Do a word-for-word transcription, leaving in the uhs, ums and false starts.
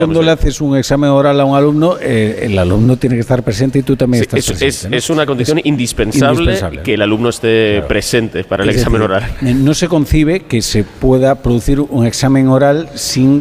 Cuando le haces un examen oral a un alumno, eh, el alumno tiene que estar presente y tú también Sí, estás es, presente. es, ¿no? es una condición Es indispensable, indispensable. que el alumno esté Claro. presente para el Es examen decir, oral. No se concibe que se pueda producir un examen oral sin